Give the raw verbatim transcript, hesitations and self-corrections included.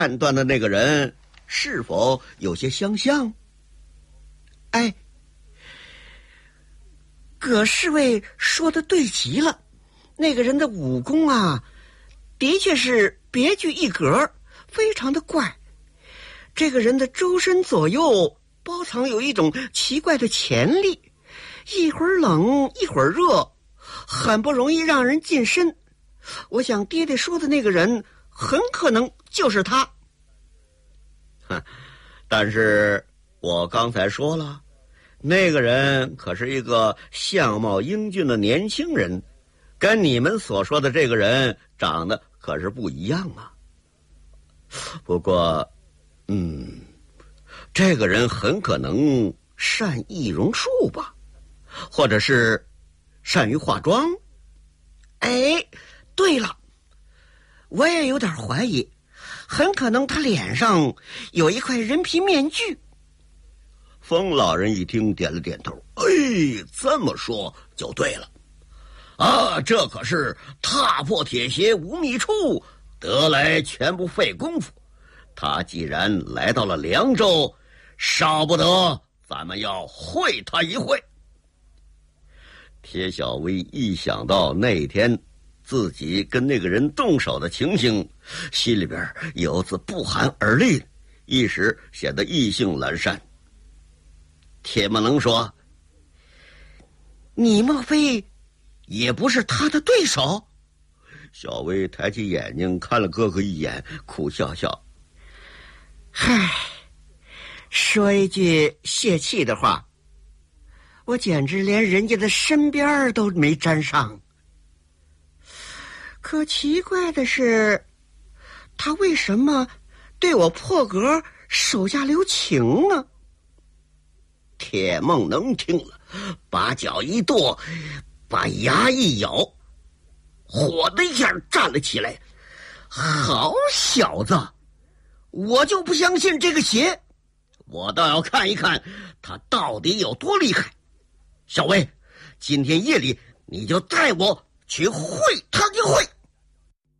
判断的那个人是否有些相像？ 哎，葛侍卫说的对极了，那个人的武功啊，的确是别具一格，非常的怪。这个人的周身左右包藏有一种奇怪的潜力，一会儿冷一会儿热，很不容易让人近身。我想爹爹说的那个人很可能就是他。 但是我刚才说了，那个人可是一个相貌英俊的年轻人，跟你们所说的这个人长得可是不一样啊。不过嗯，这个人很可能善易容术吧，或者是善于化妆。 哎，对了，我也有点怀疑，很可能他脸上有一块人皮面具。 风老人一听点了点头，哎，这么说就对了啊，这可是踏破铁鞋无觅处，得来全不费功夫。他既然来到了凉州，少不得咱们要会他一会。铁小薇一想到那天自己跟那个人动手的情形，心里边由此不寒而栗，一时显得意兴阑珊。铁木能说：“ 你莫非也不是他的对手？” 小薇抬起眼睛看了哥哥一眼，苦笑笑：“ 唉，说一句泄气的话，我简直连人家的身边都没沾上。可奇怪的是，他为什么对我破格手下留情呢？” 铁梦能听了，把脚一跺，把牙一咬，火的一下站了起来。好小子，我就不相信这个邪，我倒要看一看他到底有多厉害。小薇，今天夜里你就带我去会他一会。